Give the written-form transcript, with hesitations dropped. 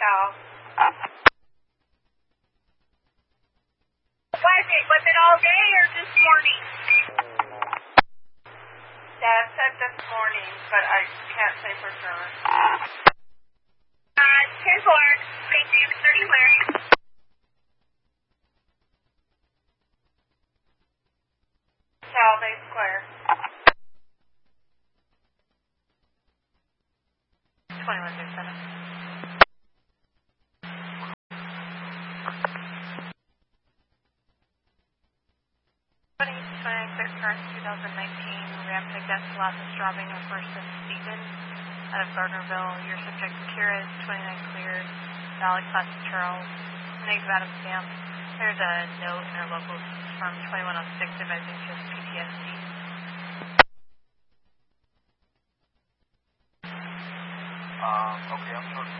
south. Was it all day or this morning? Dad said this morning, but I can't say for sure. 10-4, St. James 30 where? Salve Square. 2137. Current 2019 Rampant Gas Velocity dropping on First and Stephen out of Gardnerville. Your subject Kira is 29 cleared. Valley Class Charles. Negative Adam Stamp. There's a note in our locals from 2106 advising just PTSD. Okay, I'm sorry.